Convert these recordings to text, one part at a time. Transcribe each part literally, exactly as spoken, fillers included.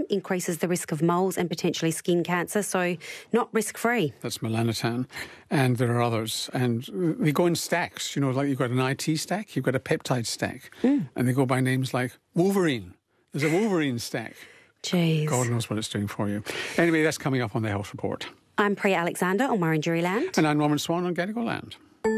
increases the risk of moles and potentially skin cancer, so not risk-free. That's melanotan. And there are others. And they go in stacks. You know, like you've got an I T stack, you've got a peptide stack. Mm. And they go by names like Wolverine. There's a Wolverine stack. Jeez. God knows what it's doing for you. Anyway, that's coming up on the Health Report. I'm Priya Alexander on Wurundjeri Land. And I'm Norman Swan on Gadigal Land.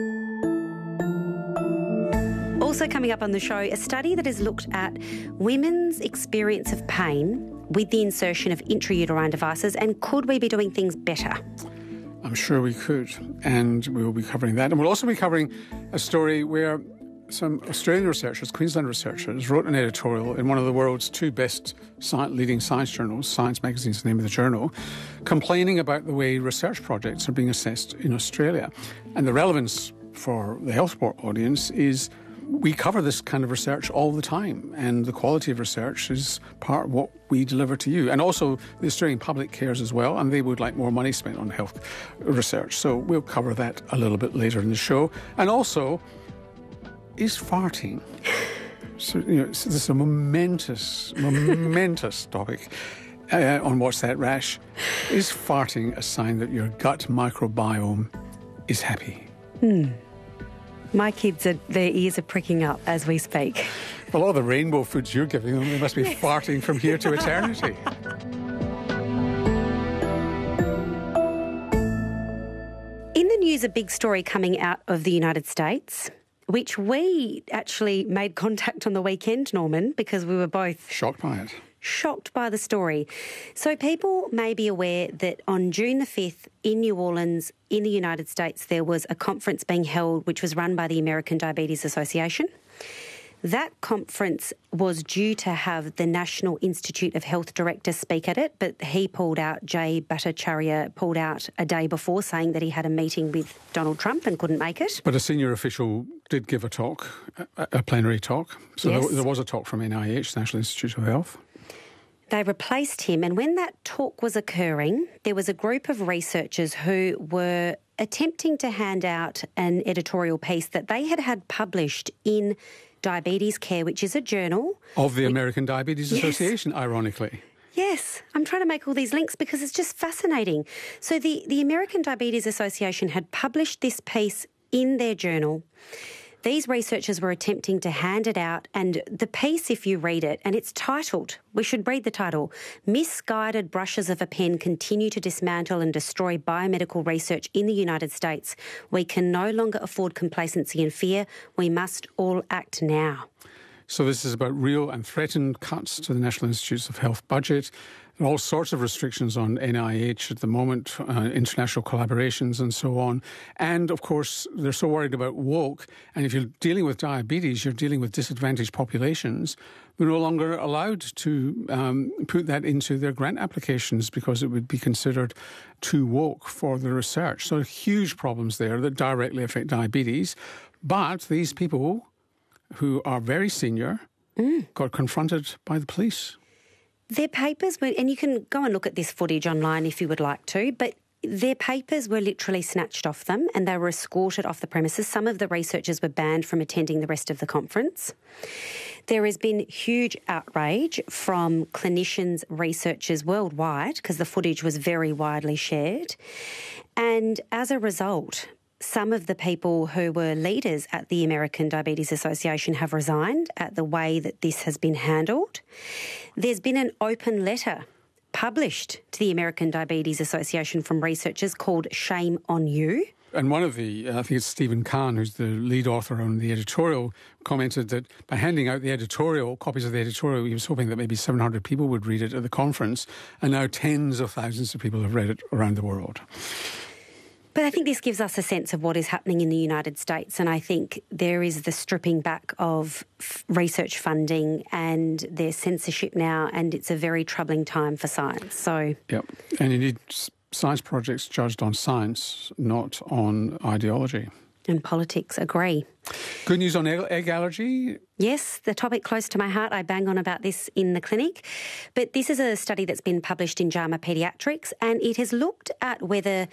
Also coming up on the show, a study that has looked at women's experience of pain with the insertion of intrauterine devices, and could we be doing things better? I'm sure we could, and we will be covering that. And we'll also be covering a story where some Australian researchers, Queensland researchers, wrote an editorial in one of the world's two best science, leading science journals, Science Magazine is the name of the journal, complaining about the way research projects are being assessed in Australia. And the relevance for the Health Report audience is we cover this kind of research all the time, and the quality of research is part of what we deliver to you. And also the Australian public cares as well, and they would like more money spent on health research. So we'll cover that a little bit later in the show. And also, is farting, so, you know, this is a momentous, momentous topic uh, on What's That Rash. Is farting a sign that your gut microbiome is happy? Hmm. My kids, are, their ears are pricking up as we speak. Well, all the rainbow foods you're giving them, they must be farting from here to eternity. In the news, a big story coming out of the United States, which we actually made contact on the weekend, Norman, because we were both shocked by it. Shocked by the story. So people may be aware that on June the fifth in New Orleans, in the United States, there was a conference being held which was run by the American Diabetes Association. That conference was due to have the National Institute of Health director speak at it, but he pulled out, Jay Bhattacharya pulled out a day before, saying that he had a meeting with Donald Trump and couldn't make it. But a senior official did give a talk, a, a plenary talk. So yes. there, there was a talk from N I H, National Institute of Health. They replaced him, and when that talk was occurring, there was a group of researchers who were attempting to hand out an editorial piece that they had had published in Diabetes Care, which is a journal. Of the American Diabetes Yes. Association, ironically. Yes, I'm trying to make all these links because it's just fascinating. So the, the American Diabetes Association had published this piece in their journal. These researchers were attempting to hand it out, and the piece, if you read it, and it's titled, we should read the title, Misguided Brushes of a Pen Continue to Dismantle and Destroy Biomedical Research in the United States. We can no longer afford complacency and fear. We must all act now. So this is about real and threatened cuts to the National Institutes of Health budget. There are all sorts of restrictions on N I H at the moment, uh, international collaborations and so on. And, of course, they're so worried about woke. And if you're dealing with diabetes, you're dealing with disadvantaged populations. We're no longer allowed to um, put that into their grant applications because it would be considered too woke for the research. So huge problems there that directly affect diabetes. But these people who are very senior mm. got confronted by the police. Their papers were, and you can go and look at this footage online if you would like to, but their papers were literally snatched off them and they were escorted off the premises. Some of the researchers were banned from attending the rest of the conference. There has been huge outrage from clinicians, researchers worldwide, because the footage was very widely shared. And as a result, some of the people who were leaders at the American Diabetes Association have resigned at the way that this has been handled. There's been an open letter published to the American Diabetes Association from researchers called Shame on You. And one of the, I think it's Stephen Kahn, who's the lead author on the editorial, commented that by handing out the editorial, copies of the editorial, he was hoping that maybe seven hundred people would read it at the conference, and now tens of thousands of people have read it around the world. But I think this gives us a sense of what is happening in the United States, and I think there is the stripping back of f- research funding and there's censorship now, and it's a very troubling time for science. So, yep, and you need science projects judged on science, not on ideology. And politics, agree. Good news on egg allergy? Yes, the topic close to my heart. I bang on about this in the clinic. But this is a study that's been published in JAMA Pediatrics, and it has looked at whether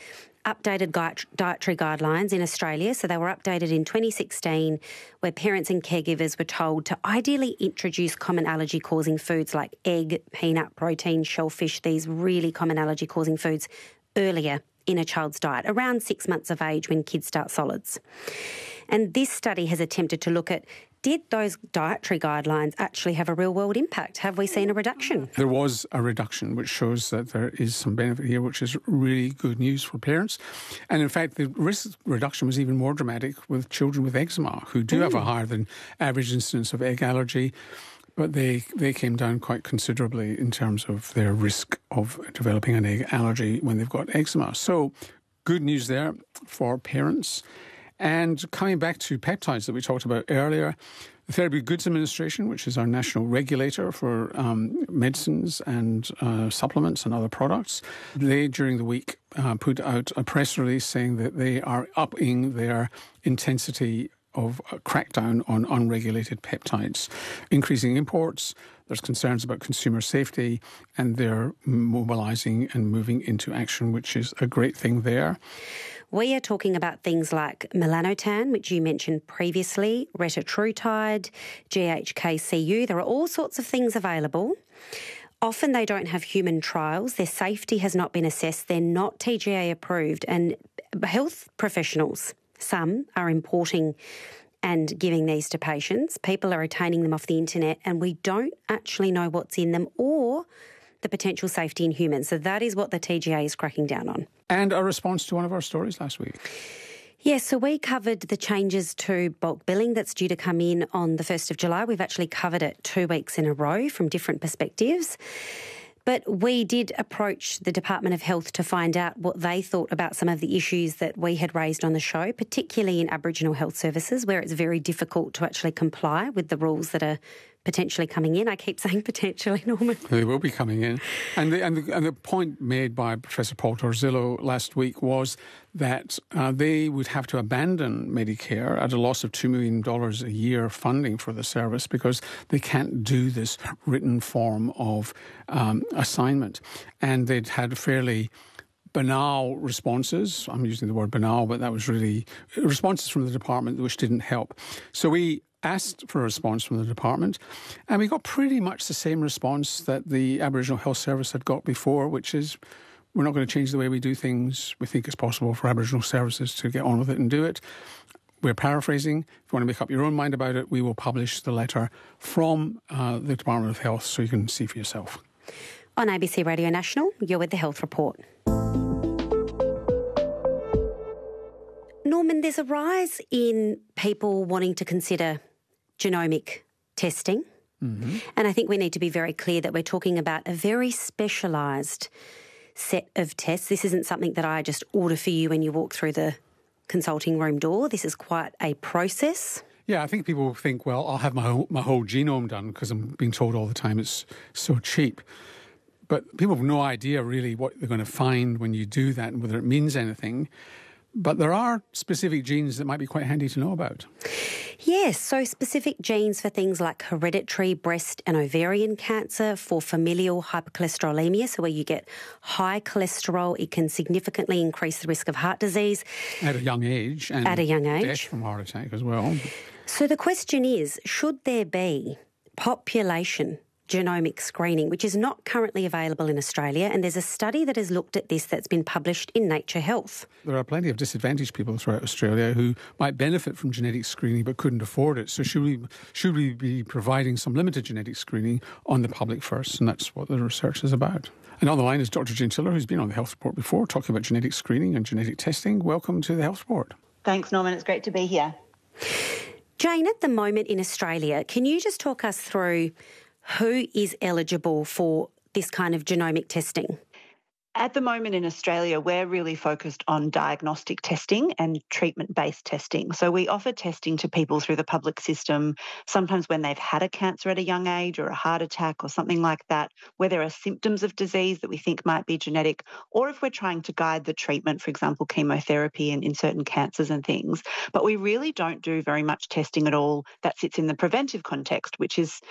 updated dietary guidelines in Australia. So they were updated in twenty sixteen, where parents and caregivers were told to ideally introduce common allergy-causing foods like egg, peanut, protein, shellfish, these really common allergy-causing foods earlier in a child's diet, around six months of age when kids start solids. And this study has attempted to look at, did those dietary guidelines actually have a real-world impact? Have we seen a reduction? There was a reduction, which shows that there is some benefit here, which is really good news for parents. And in fact, the risk reduction was even more dramatic with children with eczema, who do mm. have a higher than average incidence of egg allergy. But they, they came down quite considerably in terms of their risk of developing an egg allergy when they've got eczema. So good news there for parents. And coming back to peptides that we talked about earlier, the Therapeutic Goods Administration, which is our national regulator for um, medicines and uh, supplements and other products, they, during the week, uh, put out a press release saying that they are upping their intensity of a crackdown on unregulated peptides, increasing imports. There's concerns about consumer safety, and they're mobilising and moving into action, which is a great thing there. We are talking about things like melanotan, which you mentioned previously, retatrutide, G H K C U. There are all sorts of things available. Often they don't have human trials. Their safety has not been assessed. They're not T G A approved. And health professionals, some, are importing and giving these to patients. People are obtaining them off the internet, and we don't actually know what's in them or the potential safety in humans. So that is what the T G A is cracking down on. And a response to one of our stories last week. Yes, so we covered the changes to bulk billing that's due to come in on the first of July. We've actually covered it two weeks in a row from different perspectives. But we did approach the Department of Health to find out what they thought about some of the issues that we had raised on the show, particularly in Aboriginal health services, where it's very difficult to actually comply with the rules that are potentially coming in. I keep saying potentially, Norman. They will be coming in. And the, and the, and the point made by Professor Paul Torzillo last week was that uh, they would have to abandon Medicare at a loss of two million dollars a year funding for the service because they can't do this written form of um, assignment. And they'd had fairly banal responses. I'm using the word banal, but that was really responses from the department which didn't help. So we asked for a response from the department, and we got pretty much the same response that the Aboriginal Health Service had got before, which is we're not going to change the way we do things. We think it's possible for Aboriginal services to get on with it and do it. We're paraphrasing. If you want to make up your own mind about it, we will publish the letter from uh, the Department of Health so you can see for yourself. On A B C Radio National, you're with the Health Report. Norman, there's a rise in people wanting to consider genomic testing. Mm-hmm. And I think we need to be very clear that we're talking about a very specialised set of tests. This isn't something that I just order for you when you walk through the consulting room door. This is quite a process. Yeah, I think people think, well, I'll have my whole, my whole genome done because I'm being told all the time it's so cheap. But people have no idea really what they're going to find when you do that and whether it means anything. But there are specific genes that might be quite handy to know about. Yes, so specific genes for things like hereditary breast and ovarian cancer, for familial hypercholesterolemia, so where you get high cholesterol, it can significantly increase the risk of heart disease. At a young age. And At a young age. Death from heart attack as well. So the question is, should there be population genomic screening, which is not currently available in Australia, and there's a study that has looked at this that's been published in Nature Health. There are plenty of disadvantaged people throughout Australia who might benefit from genetic screening but couldn't afford it. So should we should we be providing some limited genetic screening on the public first? And that's what the research is about. And on the line is Doctor Jane Tiller, who's been on the Health Report before, talking about genetic screening and genetic testing. Welcome to the Health Report. Thanks, Norman. It's great to be here. Jane, at the moment in Australia, can you just talk us through who is eligible for this kind of genomic testing? At the moment in Australia, we're really focused on diagnostic testing and treatment-based testing. So we offer testing to people through the public system, sometimes when they've had a cancer at a young age or a heart attack or something like that, where there are symptoms of disease that we think might be genetic, or if we're trying to guide the treatment, for example, chemotherapy in, in certain cancers and things. But we really don't do very much testing at all that sits in the preventive context, which is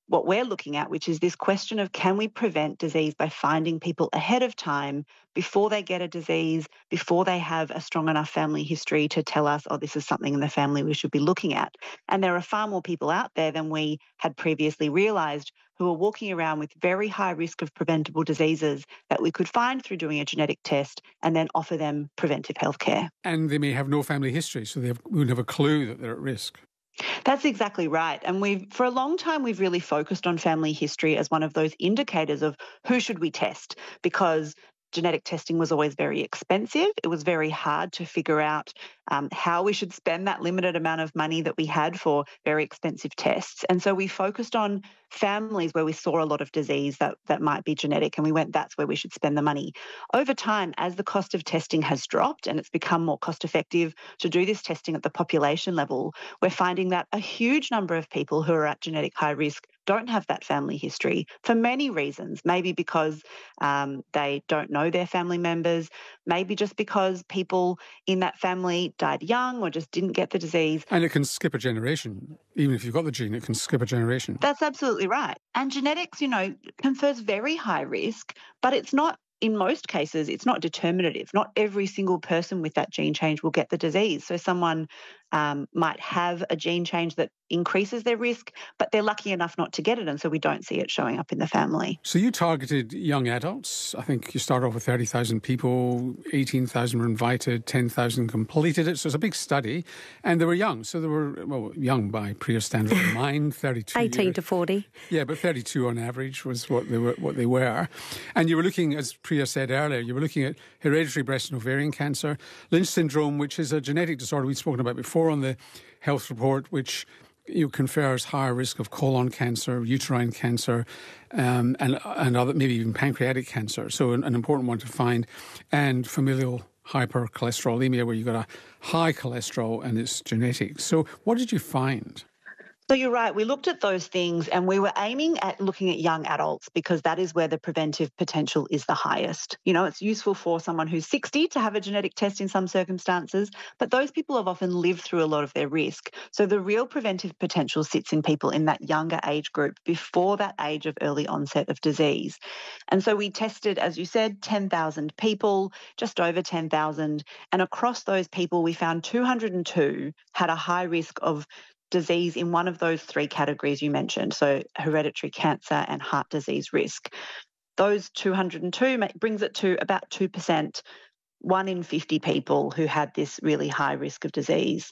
what we're looking at, which is this question of can we prevent disease by finding people ahead of time before they get a disease, before they have a strong enough family history to tell us, oh, this is something in the family we should be looking at. And there are far more people out there than we had previously realised who are walking around with very high risk of preventable diseases that we could find through doing a genetic test and then offer them preventive health care. And they may have no family history, so they have, we wouldn't have a clue that they're at risk. That's exactly right. And we've, for a long time, we've really focused on family history as one of those indicators of who should we test, because genetic testing was always very expensive. It was very hard to figure out um, how we should spend that limited amount of money that we had for very expensive tests. And so we focused on families where we saw a lot of disease that, that might be genetic, and we went, that's where we should spend the money. Over time, as the cost of testing has dropped and it's become more cost effective to do this testing at the population level, we're finding that a huge number of people who are at genetic high risk don't have that family history for many reasons. Maybe because um, they don't know their family members, maybe just because people in that family died young or just didn't get the disease. And it can skip a generation. Even if you've got the gene, it can skip a generation. That's absolutely right. And genetics, you know, confers very high risk, but it's not, in most cases, it's not determinative. Not every single person with that gene change will get the disease. So someone um, might have a gene change that increases their risk, but they're lucky enough not to get it, and so we don't see it showing up in the family. So you targeted young adults. I think you started off with thirty thousand people, eighteen thousand were invited, ten thousand completed it. So it's a big study, and they were young. So they were, well, young by Priya standard of mine, thirty-two eighteen years. to forty. Yeah, but thirty-two on average was what they were. What they were. And you were looking, as Priya said earlier, you were looking at hereditary breast and ovarian cancer, Lynch syndrome, which is a genetic disorder we've spoken about before on the health report, which you know, confers higher risk of colon cancer, uterine cancer, um, and and other, maybe even pancreatic cancer. So an, an important one to find, and familial hypercholesterolemia, where you've got a high cholesterol and it's genetic. So what did you find? So you're right. We looked at those things and we were aiming at looking at young adults because that is where the preventive potential is the highest. You know, it's useful for someone who's sixty to have a genetic test in some circumstances, but those people have often lived through a lot of their risk. So the real preventive potential sits in people in that younger age group before that age of early onset of disease. And so we tested, as you said, ten thousand people, just over ten thousand. And across those people, we found two hundred two had a high risk of disease in one of those three categories you mentioned, so hereditary cancer and heart disease risk. Those two hundred two brings it to about two percent, one in fifty people who had this really high risk of disease.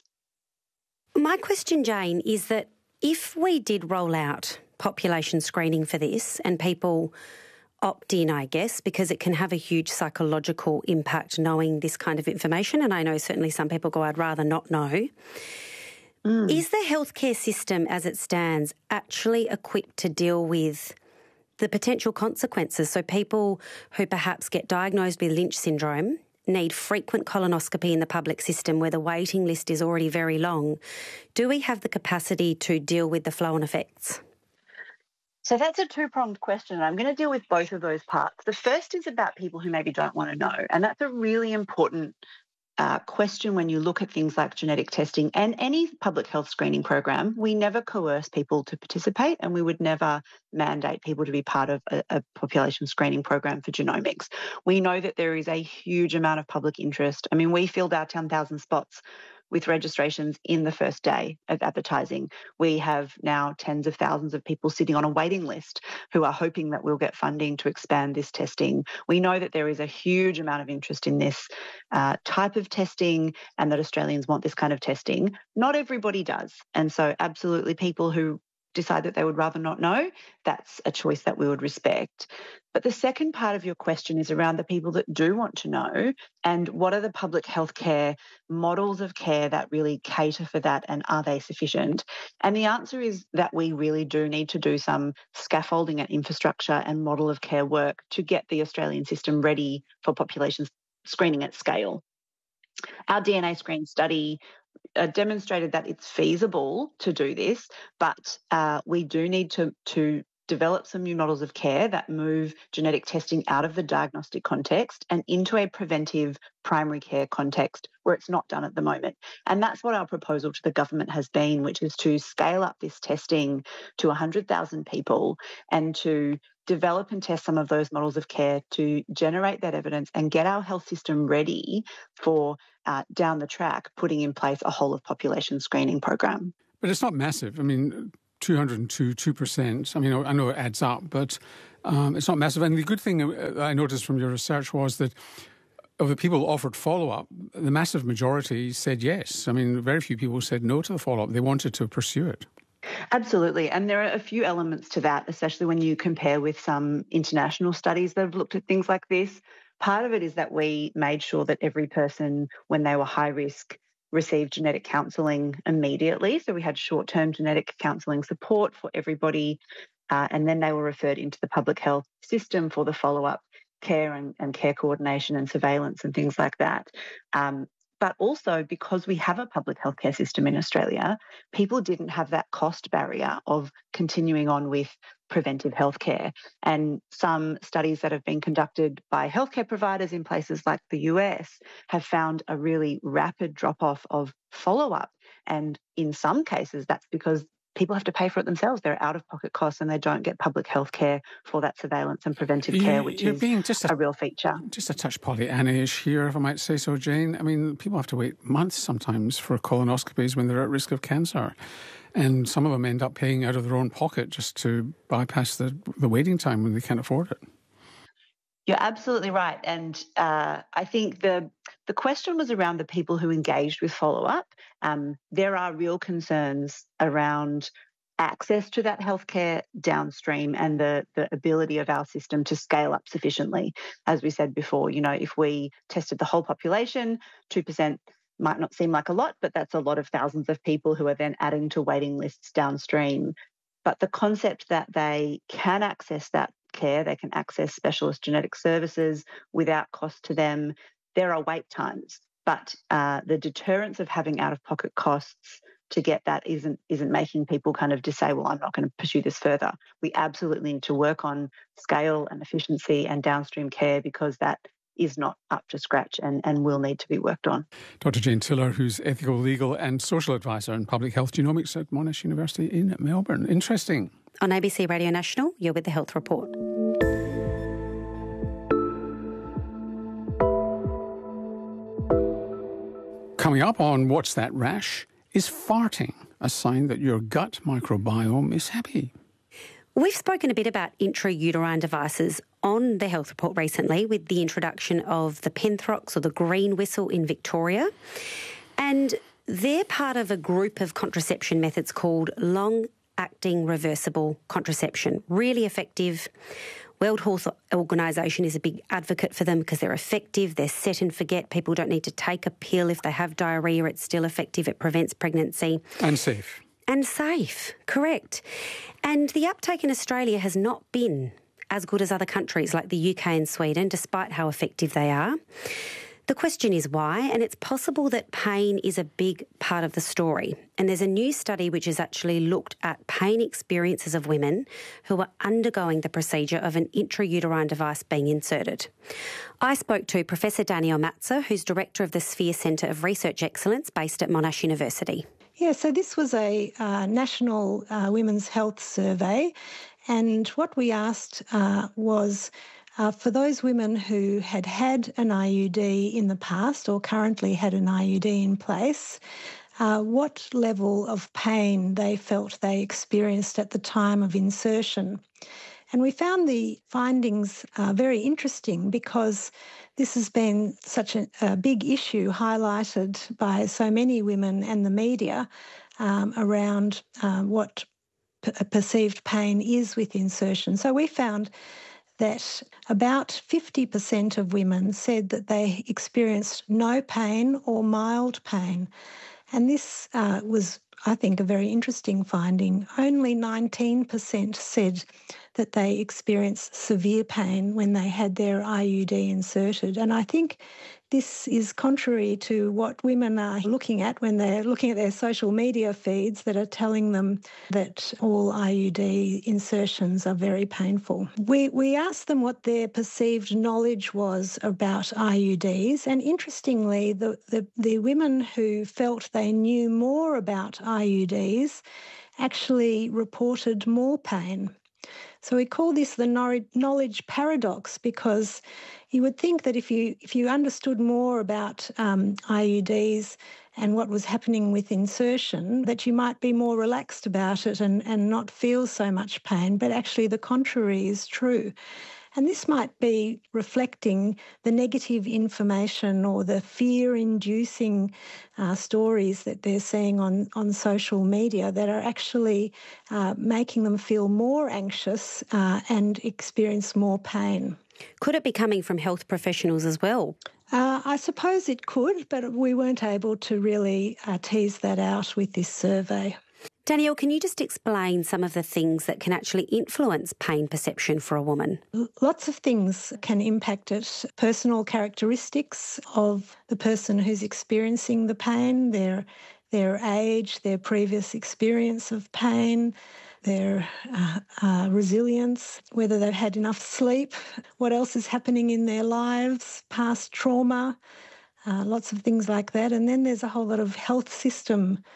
My question, Jane, is that if we did roll out population screening for this and people opt in, I guess, because it can have a huge psychological impact knowing this kind of information, and I know certainly some people go, I'd rather not know. Mm. Is the healthcare system as it stands actually equipped to deal with the potential consequences? So people who perhaps get diagnosed with Lynch syndrome need frequent colonoscopy in the public system where the waiting list is already very long. Do we have the capacity to deal with the flow-on effects? So that's a two-pronged question. I'm going to deal with both of those parts. The first is about people who maybe don't want to know, and that's a really important Uh, question when you look at things like genetic testing and any public health screening program. We never coerce people to participate, and we would never mandate people to be part of a, a population screening program for genomics. We know that there is a huge amount of public interest. I mean, we filled our ten thousand spots with registrations in the first day of advertising. We have now tens of thousands of people sitting on a waiting list who are hoping that we'll get funding to expand this testing. We know that there is a huge amount of interest in this uh, type of testing and that Australians want this kind of testing. Not everybody does. And so absolutely people who decide that they would rather not know, that's a choice that we would respect. But the second part of your question is around the people that do want to know, and what are the public healthcare models of care that really cater for that, and are they sufficient? And the answer is that we really do need to do some scaffolding and infrastructure and model of care work to get the Australian system ready for population screening at scale. Our D N A screen study Uh, demonstrated that it's feasible to do this, but uh, we do need to, to develop some new models of care that move genetic testing out of the diagnostic context and into a preventive primary care context where it's not done at the moment. And that's what our proposal to the government has been, which is to scale up this testing to one hundred thousand people and to develop and test some of those models of care to generate that evidence and get our health system ready for uh, down the track putting in place a whole of population screening program. But it's not massive. I mean, two hundred two, two percent. I mean, I know it adds up, but um, it's not massive. And the good thing I noticed from your research was that of the people offered follow-up, the massive majority said yes. I mean, very few people said no to the follow-up. They wanted to pursue it. Absolutely. And there are a few elements to that, especially when you compare with some international studies that have looked at things like this. Part of it is that we made sure that every person, when they were high risk, received genetic counselling immediately. So we had short-term genetic counselling support for everybody, uh, and then they were referred into the public health system for the follow-up care and, and care coordination and surveillance and things like that. Um, but also because we have a public healthcare system in Australia, people didn't have that cost barrier of continuing on with preventive healthcare. And some studies that have been conducted by healthcare providers in places like the U S have found a really rapid drop-off of follow-up. And in some cases, that's because people have to pay for it themselves. They're out-of-pocket costs and they don't get public health care for that surveillance and preventive you, care, which is being just a, a real feature. Just a touch Pollyanna-ish here, if I might say so, Jane. I mean, people have to wait months sometimes for colonoscopies when they're at risk of cancer. And some of them end up paying out of their own pocket just to bypass the, the waiting time when they can't afford it. You're absolutely right. And uh, I think the the question was around the people who engaged with follow-up. Um, there are real concerns around access to that healthcare downstream and the, the ability of our system to scale up sufficiently. As we said before, you know, if we tested the whole population, two percent might not seem like a lot, but that's a lot of thousands of people who are then adding to waiting lists downstream. But the concept that they can access that care, they can access specialist genetic services without cost to them. There are wait times, but uh, the deterrence of having out-of-pocket costs to get that isn't isn't making people kind of just say, well, I'm not going to pursue this further. We absolutely need to work on scale and efficiency and downstream care because that is not up to scratch and, and will need to be worked on. Doctor Jane Tiller, who's Ethical, Legal and Social Advisor in Public Health Genomics at Monash University in Melbourne. Interesting. On A B C Radio National, you're with The Health Report. Coming up on What's That Rash? Is farting a sign that your gut microbiome is happy? We've spoken a bit about intrauterine devices on The Health Report recently with the introduction of the Penthrox or the green whistle in Victoria. And they're part of a group of contraception methods called long-acting reversible contraception. Really effective. World Health Organisation is a big advocate for them because they're effective, they're set and forget. People don't need to take a pill if they have diarrhoea. It's still effective. It prevents pregnancy. And safe. And safe, correct. And the uptake in Australia has not been as good as other countries like the U K and Sweden, despite how effective they are. The question is why, and it's possible that pain is a big part of the story. And there's a new study which has actually looked at pain experiences of women who are undergoing the procedure of an intrauterine device being inserted. I spoke to Professor Danielle Matzer, who's Director of the Sphere Centre of Research Excellence based at Monash University. Yeah, so this was a uh, national uh, women's health survey, and what we asked uh, was uh, for those women who had had an I U D in the past or currently had an I U D in place, uh, what level of pain they felt they experienced at the time of insertion. And we found the findings uh, very interesting because this has been such a, a big issue highlighted by so many women and the media um, around um, what p- perceived pain is with insertion. So we found that about fifty percent of women said that they experienced no pain or mild pain. And this uh, was I think, a very interesting finding. Only nineteen percent said that they experienced severe pain when they had their I U D inserted. And I think this is contrary to what women are looking at when they're looking at their social media feeds that are telling them that all I U D insertions are very painful. We we asked them what their perceived knowledge was about I U Ds, and interestingly, the, the, the women who felt they knew more about I U Ds actually reported more pain. So we call this the knowledge paradox, because you would think that if you if you understood more about um, I U Ds and what was happening with insertion, that you might be more relaxed about it and, and not feel so much pain. But actually the contrary is true. And this might be reflecting the negative information or the fear-inducing uh, stories that they're seeing on, on social media that are actually uh, making them feel more anxious uh, and experience more pain. Could it be coming from health professionals as well? Uh, I suppose it could, but we weren't able to really uh, tease that out with this survey. Danielle, can you just explain some of the things that can actually influence pain perception for a woman? Lots of things can impact it. Personal characteristics of the person who's experiencing the pain, their their age, their previous experience of pain, their uh, uh, resilience, whether they've had enough sleep, what else is happening in their lives, past trauma, uh, lots of things like that. And then there's a whole lot of health system